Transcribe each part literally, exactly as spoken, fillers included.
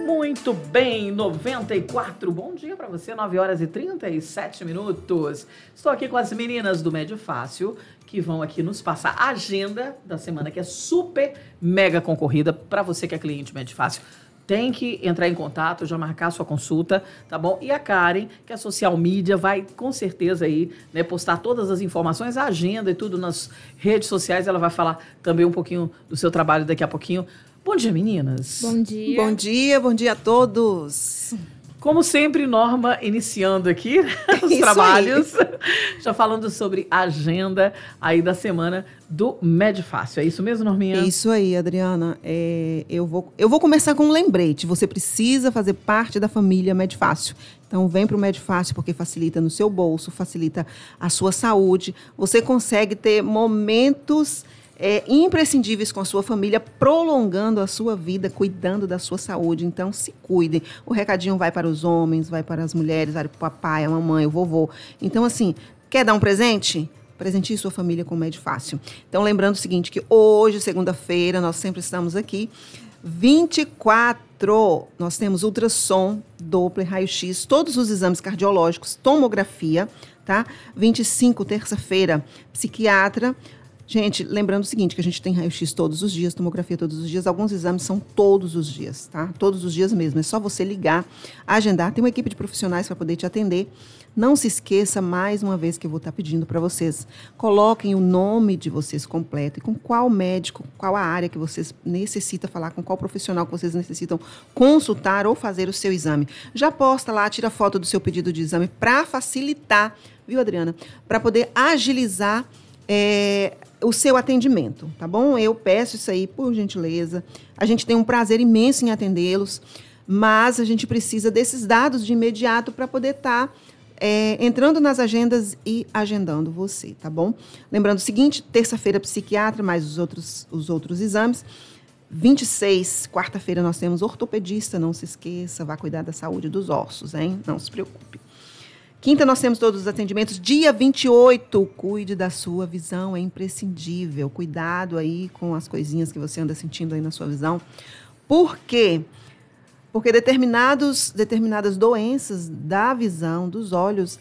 Muito bem, noventa e quatro. Bom dia para você, nove horas e trinta e sete minutos. Estou aqui com as meninas do Médio Fácil, que vão aqui nos passar a agenda da semana, que é super mega concorrida para você que é cliente Médio Fácil. Tem que entrar em contato, já marcar sua consulta, tá bom? E a Karen, que é social media, vai com certeza aí, né, postar todas as informações, a agenda e tudo nas redes sociais. Ela vai falar também um pouquinho do seu trabalho daqui a pouquinho. Bom dia, meninas. Bom dia. Bom dia, bom dia a todos. Como sempre, Norma iniciando aqui os Isso trabalhos, aí. Já falando sobre a agenda aí da semana do Médio Fácil. É isso mesmo, Norminha? É isso aí, Adriana. É, eu, vou, eu vou começar com um lembrete. Você precisa fazer parte da família Médio Fácil. Então, vem para o Médio Fácil porque facilita no seu bolso, facilita a sua saúde. Você consegue ter momentos É, imprescindíveis com a sua família, prolongando a sua vida, cuidando da sua saúde. Então, se cuidem. O recadinho vai para os homens, vai para as mulheres, vai para o papai, a mamãe, o vovô. Então, assim, quer dar um presente? Presenteie sua família com o Médio Fácil. Então, lembrando o seguinte, que hoje, segunda-feira, nós sempre estamos aqui, vinte e quatro, nós temos ultrassom, Doppler, raio-x, todos os exames cardiológicos, tomografia, tá? vinte e cinco, terça-feira, psiquiatra. Gente, lembrando o seguinte, que a gente tem raio-x todos os dias, tomografia todos os dias, alguns exames são todos os dias, tá? Todos os dias mesmo, é só você ligar, agendar, tem uma equipe de profissionais para poder te atender. Não se esqueça, mais uma vez, que eu vou estar pedindo para vocês, coloquem o nome de vocês completo e com qual médico, qual a área que vocês necessitam falar, com qual profissional que vocês necessitam consultar ou fazer o seu exame. Já posta lá, tira foto do seu pedido de exame para facilitar, viu, Adriana? Para poder agilizar É, o seu atendimento, tá bom? Eu peço isso aí, por gentileza. A gente tem um prazer imenso em atendê-los, mas a gente precisa desses dados de imediato para poder estar tá, é, entrando nas agendas e agendando você, tá bom? Lembrando o seguinte, terça-feira psiquiatra, mais os outros, os outros exames. vinte e seis, quarta-feira, nós temos ortopedista, não se esqueça, vá cuidar da saúde dos ossos, hein? Não se preocupe. Quinta, nós temos todos os atendimentos. Dia vinte e oito, cuide da sua visão, é imprescindível. Cuidado aí com as coisinhas que você anda sentindo aí na sua visão. Por quê? Porque determinados, determinadas doenças da visão, dos olhos,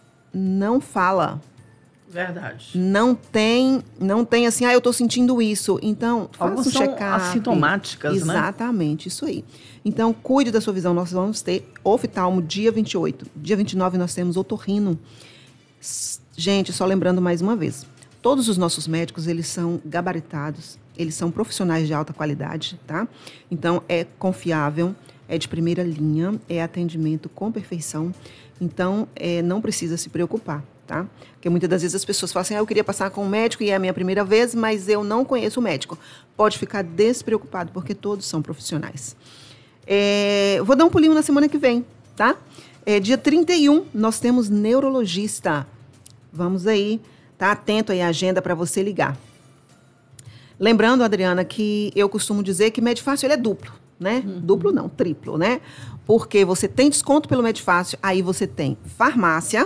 não fala. Verdade. Não tem, não tem assim, ah, eu estou sentindo isso. Então, faça um check-up. Assintomáticas, Exatamente, né? Exatamente, isso aí. Então, cuide da sua visão. Nós vamos ter oftalmo dia vinte e oito. Dia vinte e nove nós temos otorrino. Gente, só lembrando mais uma vez, todos os nossos médicos, eles são gabaritados, eles são profissionais de alta qualidade, tá? Então, é confiável, é de primeira linha, é atendimento com perfeição. Então, é, não precisa se preocupar. Tá? Porque muitas das vezes as pessoas falam assim, ah, eu queria passar com um médico e é a minha primeira vez, mas eu não conheço o médico. Pode ficar despreocupado, porque todos são profissionais. É, vou dar um pulinho na semana que vem, tá? É, dia trinta e um, nós temos neurologista. Vamos aí, tá atento aí à agenda para você ligar. Lembrando, Adriana, que eu costumo dizer que Médio Fácil ele é duplo, né? Uhum. Duplo não, triplo, né? Porque você tem desconto pelo Médio Fácil, aí você tem farmácia,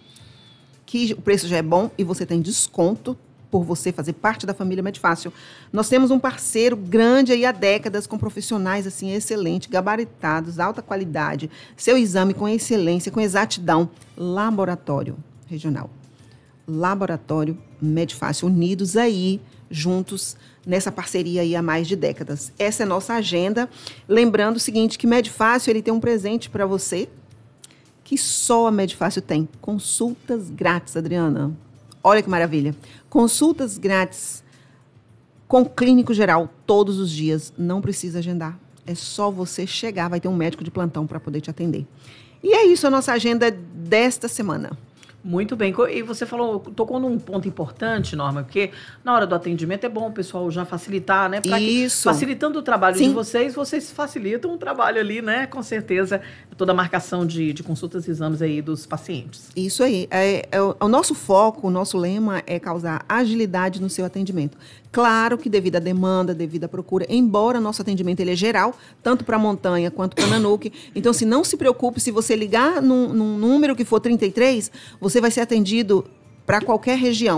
que o preço já é bom e você tem desconto por você fazer parte da família Médio Fácil. Nós temos um parceiro grande aí há décadas, com profissionais assim excelentes, gabaritados, alta qualidade, seu exame com excelência, com exatidão. Laboratório Regional. Laboratório Médio Fácil, unidos aí, juntos, nessa parceria aí há mais de décadas. Essa é a nossa agenda. Lembrando o seguinte, que Médio Fácil ele tem um presente para você, que só a Médio Fácil tem. Consultas grátis, Adriana. Olha que maravilha. Consultas grátis com clínico geral todos os dias. Não precisa agendar. É só você chegar, vai ter um médico de plantão para poder te atender. E é isso a nossa agenda desta semana. Muito bem. E você falou, tocou num ponto importante, Norma, porque na hora do atendimento é bom o pessoal já facilitar, né? Pra Isso. Que, facilitando o trabalho Sim. de vocês, vocês facilitam o trabalho ali, né? Com certeza, toda a marcação de, de consultas e exames aí dos pacientes. Isso aí. É, é, o, o nosso foco, o nosso lema é causar agilidade no seu atendimento. Claro que devido à demanda, devido à procura, embora nosso atendimento ele é geral, tanto para Montanha quanto para Nanuque. Então, se não se preocupe, se você ligar num, num número que for trinta e três, você vai ser atendido para qualquer região.